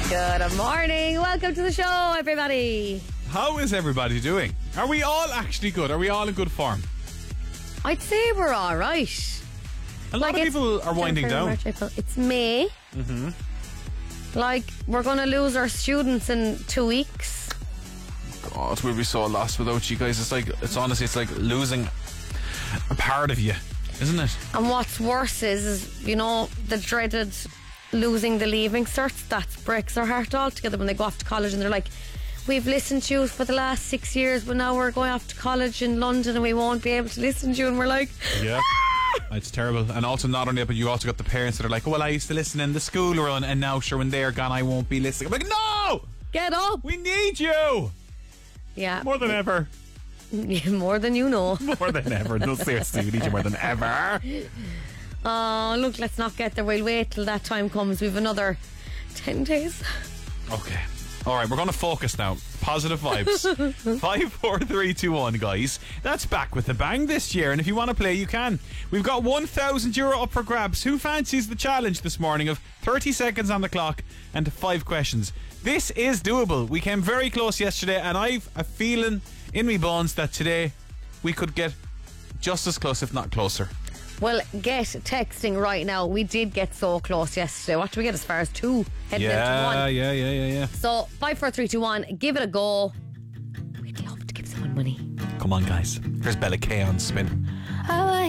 Good morning. Welcome to the show, everybody. How is everybody doing? Are we all actually good? Are we all in good form? I'd say we're all right. A lot of people are winding down. March, April. It's May. Like, we're going to lose our students in 2 weeks. God, we'll be so lost without you guys. It's honestly like losing a part of you, isn't it? And what's worse is, you know, the dreaded losing the leaving certs. That breaks our heart altogether when they go off to college and they're like, we've listened to you for the last 6 years, but now we're going off to college in London and we won't be able to listen to you. And we're like, yeah. It's terrible. And also, not only that, but you also got the parents that are like, well, I used to listen in the school run, and now sure when they're gone I won't be listening. I'm like, no, get up, we need you. Yeah, more than ever. More than you know. More than ever. No, seriously, we need you more than ever. Oh, look, let's not get there. We'll wait till that time comes. We've another 10 days. Okay. Alright, we're going to focus now. Positive vibes. 54321, guys. That's back with a bang this year, and if you want to play, you can. We've got €1,000 up for grabs. Who fancies the challenge this morning of 30 seconds on the clock and 5 questions? This is doable. We came very close yesterday, and I've a feeling in me bones that today we could get just as close, if not closer. Well, get texting right now. We did get so close yesterday. What do we get as far as 2? Heading into 1. Yeah. So 54321, give it a go. We'd love to give someone money. Come on, guys. Here's Bella K on spin. Oh,